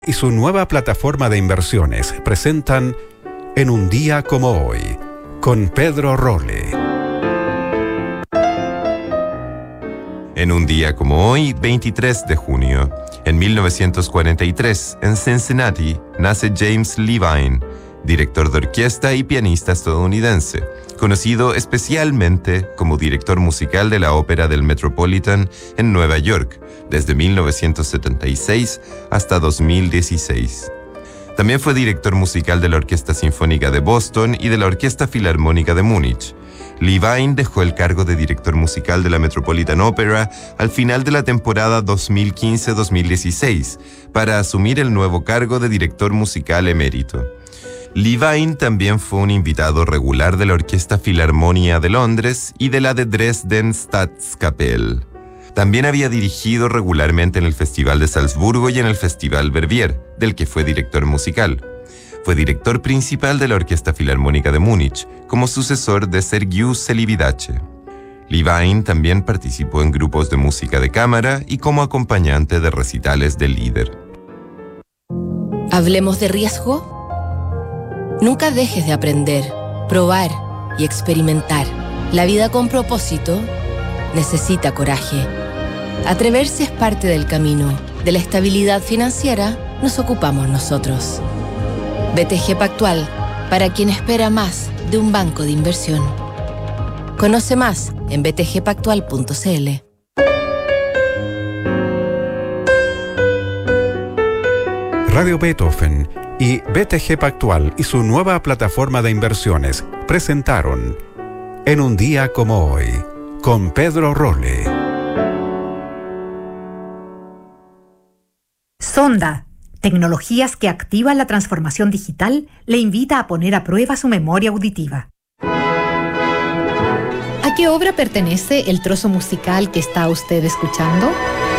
y su nueva plataforma de inversiones presentan En un día como hoy, con Pedro Rolle. En un día como hoy, 23 de junio, en 1943, en Cincinnati, nace James Levine, director de orquesta y pianista estadounidense, conocido especialmente como director musical de la Ópera del Metropolitan en Nueva York, desde 1976 hasta 2016. También fue director musical de la Orquesta Sinfónica de Boston y de la Orquesta Filarmónica de Múnich. Levine dejó el cargo de director musical de la Metropolitan Opera al final de la temporada 2015-2016 para asumir el nuevo cargo de director musical emérito. Levine también fue un invitado regular de la Orquesta Filarmonia de Londres y de la de Dresden Staatskapelle. También había dirigido regularmente en el Festival de Salzburgo y en el Festival Verbier, del que fue director musical. Fue director principal de la Orquesta Filarmónica de Múnich, como sucesor de Sergiu Celibidache. Levine también participó en grupos de música de cámara y como acompañante de recitales de Lieder. ¿Hablemos de riesgo? Nunca dejes de aprender, probar y experimentar. La vida con propósito necesita coraje. Atreverse es parte del camino. De la estabilidad financiera nos ocupamos nosotros. BTG Pactual, para quien espera más de un banco de inversión. Conoce más en btgpactual.cl. Radio Beethoven y BTG Pactual y su nueva plataforma de inversiones presentaron En un día como hoy, con Pedro Rolle. Sonda, tecnologías que activan la transformación digital, le invita a poner a prueba su memoria auditiva. ¿A qué obra pertenece el trozo musical que está usted escuchando?